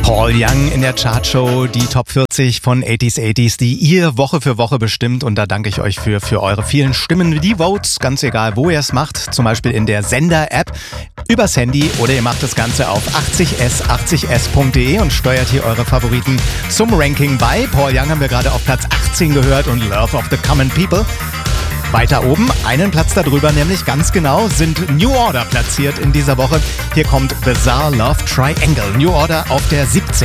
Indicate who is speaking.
Speaker 1: Paul Young in der Chartshow, die Top 40 von 80s, die ihr Woche für Woche bestimmt. Und da danke ich euch für eure vielen Stimmen, die Votes, ganz egal, wo ihr es macht. Zum Beispiel in der Sender-App, übers Handy oder ihr macht das Ganze auf 80s.de und steuert hier eure Favoriten zum Ranking bei. Paul Young haben wir gerade auf Platz 18 gehört und Love of the Common People. Weiter oben, einen Platz darüber, nämlich ganz genau, sind New Order platziert in dieser Woche. Hier kommt Bizarre Love Triangle. New Order auf der 17.